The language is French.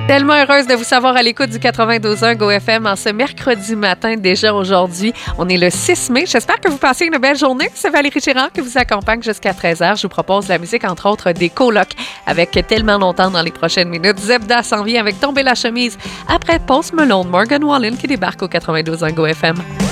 Tellement heureuse de vous savoir à l'écoute du 92.1 GoFM en ce mercredi matin, déjà aujourd'hui. On est le 6 mai. J'espère que vous passez une belle journée. C'est Valérie Girard qui vous accompagne jusqu'à 13h. Je vous propose la musique, entre autres, des colocs avec Tellement longtemps dans les prochaines minutes. Zebda s'en vient avec Tomber la chemise. Après Post Malone, Morgan Wallen qui débarque au 92.1 GoFM.